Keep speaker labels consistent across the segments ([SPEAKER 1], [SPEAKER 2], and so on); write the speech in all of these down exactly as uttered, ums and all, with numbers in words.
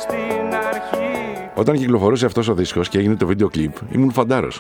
[SPEAKER 1] στην αρχή.
[SPEAKER 2] Όταν κυκλοφορούσε αυτός ο δίσκος και έγινε το βίντεο κλιπ, ήμουν φαντάρος.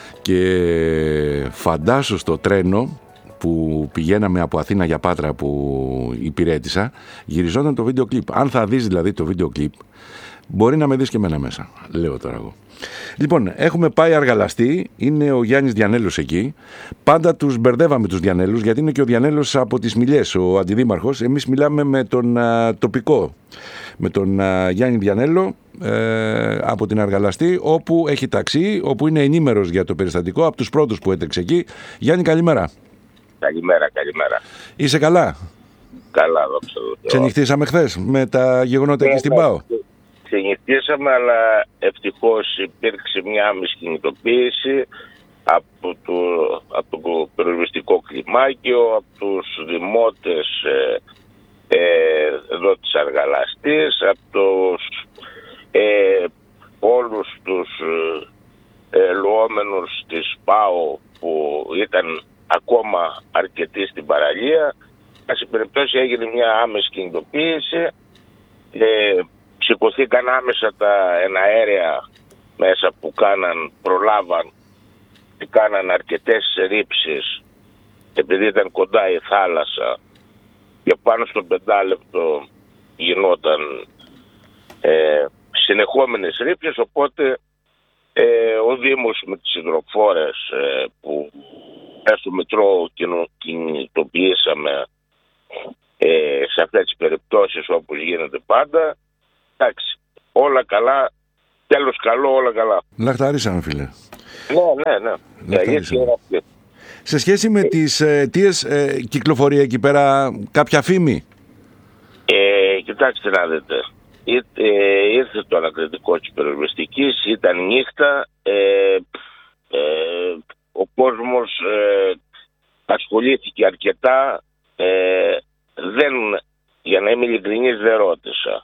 [SPEAKER 2] Και φαντάσου στο τρένο που πηγαίναμε από Αθήνα για Πάτρα που υπηρέτησα, γυριζόταν το βίντεο κλιπ. Αν θα δεις δηλαδή το βίντεο κλιπ, μπορεί να με δεις και εμένα μέσα, λέω τώρα εγώ. Λοιπόν, έχουμε πάει Αργαλαστή, είναι ο Γιάννης Διανέλος εκεί. Πάντα τους μπερδεύαμε τους Διανέλους, γιατί είναι και ο Διανέλος από τις Μιλιές, ο αντιδήμαρχος. Εμείς μιλάμε με τον α, τοπικό, με τον α, Γιάννη Διανέλο ε, από την Αργαλαστή, όπου έχει ταξί, όπου είναι ενήμερος για το περιστατικό, από τους πρώτους που έτρεξε εκεί. Γιάννη, καλημέρα.
[SPEAKER 3] Καλημέρα, καλημέρα.
[SPEAKER 2] Είσαι καλά?
[SPEAKER 3] Καλά, δόξα τω Θεώ.
[SPEAKER 2] Ξενυχτήσαμε χθες με τα γεγονότα εκεί στην ΠΑΟ?
[SPEAKER 3] Ξενυχτήσαμε, αλλά ευτυχώς υπήρξε μια άμεση κινητοποίηση από το, από το περιοριστικό κλιμάκιο, από τους δημότες ε, ε, εδώ της Αργαλαστής, από τους, ε, όλους τους ε, λουόμενους της ΠΑΟ που ήταν ακόμα αρκετοί στην παραλία. Σε περιπτώσει έγινε μια άμεση κινητοποίηση. Ε, Σηκωθήκαν άμεσα τα εναέρια μέσα που κάναν, προλάβαν και κάναν αρκετές ρήψεις, επειδή ήταν κοντά η θάλασσα και πάνω στο πεντάλεπτο γινόταν ε, συνεχόμενες ρήψεις, οπότε ε, ο Δήμος με τις υδροφόρες ε, που στο Μητρό κινητοποιήσαμε ε, σε αυτές τις περιπτώσεις όπως γίνεται πάντα. Εντάξει, όλα καλά, τέλος καλό, όλα καλά.
[SPEAKER 2] Λαχταρίσαμε, φίλε.
[SPEAKER 3] Ναι, ναι, ναι.
[SPEAKER 2] Σε σχέση με τις αιτίες, ε, κυκλοφορία εκεί πέρα κάποια φήμη?
[SPEAKER 3] Ε, κοιτάξτε να δείτε. Ήρθε, ήρθε το ανακριτικό της πυροσβεστικής, ήταν νύχτα, ε, ε, ο κόσμος ε, ασχολήθηκε αρκετά, ε, δεν, για να είμαι ειλικρινής, δεν ρώτησα.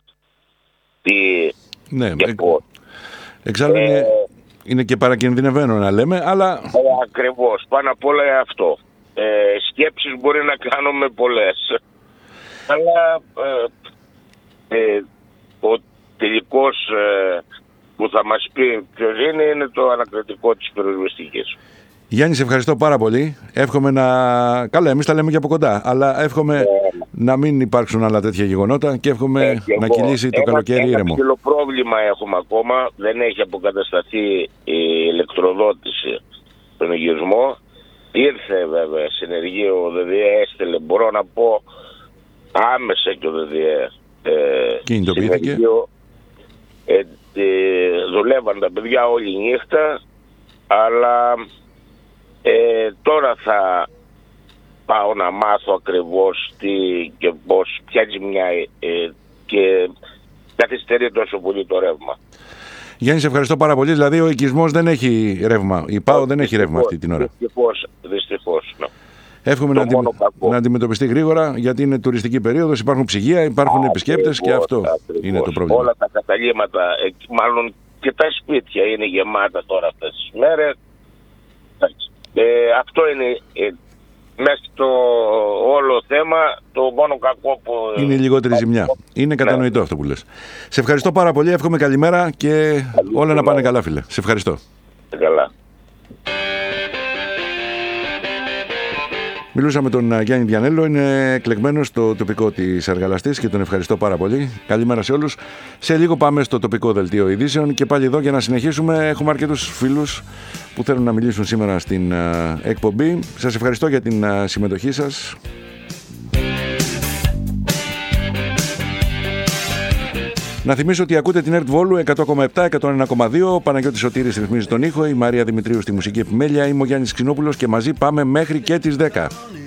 [SPEAKER 2] Ναι, εξ, εξάλλου ε, είναι, είναι και παρακινδυνευμένο να λέμε, αλλά...
[SPEAKER 3] Ε, ακριβώς, πάνω απ' όλα αυτό. Ε, σκέψεις μπορεί να κάνουμε πολλές. Αλλά ε, ε, ο τελικός ε, που θα μας πει ποιος είναι, είναι το ανακριτικό της πυροσβεστικής.
[SPEAKER 2] Γιάννη, σε ευχαριστώ πάρα πολύ. Εύχομαι να... Καλά, εμείς τα λέμε και από κοντά, αλλά εύχομαι ε, να μην υπάρξουν άλλα τέτοια γεγονότα και εύχομαι ε, και να εγώ, κυλήσει το ένα, καλοκαίρι ήρεμο.
[SPEAKER 3] Ένα ψηλό πρόβλημα έχουμε ακόμα. Δεν έχει αποκατασταθεί η ηλεκτροδότηση στον οικισμό. Ήρθε βέβαια συνεργείο ο ΔΔΕ, έστελε, μπορώ να πω άμεσα και ο ΔΔΕ. Ε,
[SPEAKER 2] Κινητοποιήθηκε.
[SPEAKER 3] Ε, ε, δουλεύαν τα παιδιά όλη νύχτα, αλλά ε, τώρα θα πάω να μάθω ακριβώς τι και πώς, ποια ζημιά ε, και καθυστερεί τόσο πολύ το ρεύμα.
[SPEAKER 2] Γιάννη, σε ευχαριστώ πάρα πολύ. Δηλαδή ο οικισμός δεν έχει ρεύμα, η ΠΑΟ δεν έχει ρεύμα αυτή την ώρα.
[SPEAKER 3] Δυστυχώς, δυστυχώς. Ναι.
[SPEAKER 2] Εύχομαι να, αντι... να αντιμετωπιστεί γρήγορα, γιατί είναι τουριστική περίοδος, υπάρχουν ψυγεία, υπάρχουν Α, επισκέπτες και αυτό ακριβώς είναι το πρόβλημα.
[SPEAKER 3] Όλα τα καταλύματα, μάλλον και τα σπίτια είναι γεμάτα τώρα αυτές τις μέρες. Ε, αυτό είναι ε, μέσα στο όλο θέμα, το μόνο κακό που...
[SPEAKER 2] Είναι η λιγότερη ζημιά. Είναι κατανοητό, ναι, αυτό που λες. Σε ευχαριστώ πάρα πολύ, εύχομαι καλημέρα και καλή όλα να πάνε καλά, φίλε. Σε ευχαριστώ.
[SPEAKER 3] Καλά.
[SPEAKER 2] Μιλούσα με τον Γιάννη Διανέλο, είναι εκλεγμένος στο τοπικό της Αργαλαστής και τον ευχαριστώ πάρα πολύ. Καλημέρα σε όλους. Σε λίγο πάμε στο τοπικό δελτίο ειδήσεων και πάλι εδώ για να συνεχίσουμε. Έχουμε αρκετούς φίλους που θέλουν να μιλήσουν σήμερα στην uh, εκπομπή. Σας ευχαριστώ για την uh, συμμετοχή σας. Να θυμίσω ότι ακούτε την ΕΡΤ Βόλου εκατό κόμμα επτά, εκατό ένα κόμμα δύο. Ο Παναγιώτης Σωτήρης ρυθμίζει τον ήχο, η Μαρία Δημητρίου στη μουσική επιμέλεια, είμαι ο Γιάννης Ξινόπουλος και μαζί πάμε μέχρι και τις δέκα.